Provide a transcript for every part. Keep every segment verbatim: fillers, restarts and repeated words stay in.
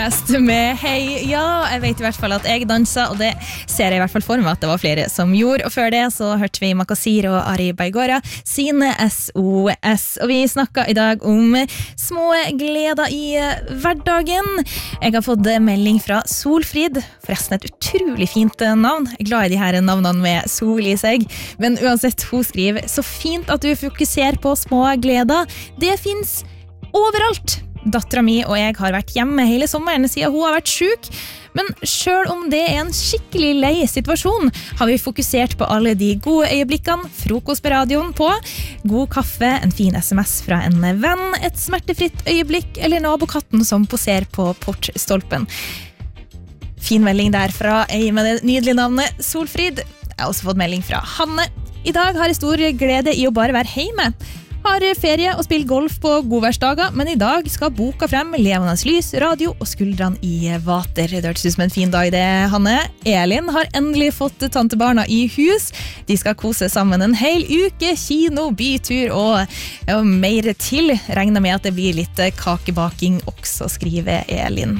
Outcast med Hei. Ja, jeg vet i hvert fall at jeg danset, og det ser jeg i hvert fall for meg at det var flere som gjorde. Og før det så hørte vi Makasir og Ari Baigora sine S O S. Og vi snakket i dag om små gleder i hverdagen. Jeg har fått melding fra Solfrid, forresten et utrolig fint navn. Jeg er glad i de her navnene med sol i seg. Men uansett, hun skriver, så fint at du fokuserer på små gleder. Det finnes overalt. Dattera mi og jeg har vært hjemme hele sommeren siden hun har vært syk, men selv om det er en skikkelig lei situasjon, har vi fokusert på alle de gode øyeblikkene, frokost på radioen på, god kaffe, en fin sms fra en venn, et smertefritt øyeblikk eller nabokatten som poserer på portstolpen. Fin melding der fra ei med det nydelige navnet Solfrid. Jeg har også fått melding fra Hanne. I dag har jeg stor glede i å bare være hjemme. Har ferie og spiller golf på godværsdager, men i dag skal boka frem levende lys, radio og skuldrene i vater. Det hørtes ut som en fin dag det, Hanne. Elin har endelig fått tantebarna i hus. De skal kose sammen en hel uke, kino, bytur og ja, mer til. Regner med at det blir litt kakebaking også, skriver Elin.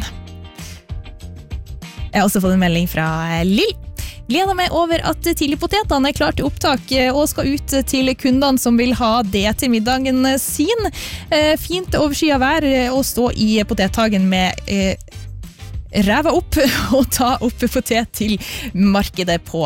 Jeg har også fått en melding fra Lill. Gleder meg over at tidligpotetene er klar til opptak og skal ut til kundene som vil ha det til middagen sin. Fint overskyet vær å stå i potethagen med ræva opp og ta opp potet til markedet på